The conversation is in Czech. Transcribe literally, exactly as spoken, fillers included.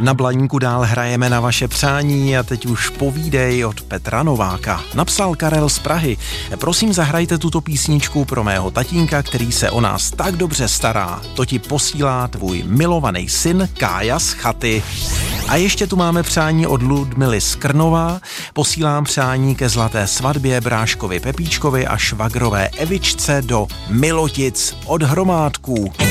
Na Blaníku dál hrajeme na vaše přání a teď už Povídej od Petra Nováka. Napsal Karel z Prahy. Prosím, zahrajte tuto písničku pro mého tatínka, který se o nás tak dobře stará. To ti posílá tvůj milovaný syn Kája z chaty. A ještě tu máme přání od Ludmily z Krnova. Posílám přání ke zlaté svatbě bráškovi Pepíčkovi a švagrové Evičce do Milotic od Hromádků.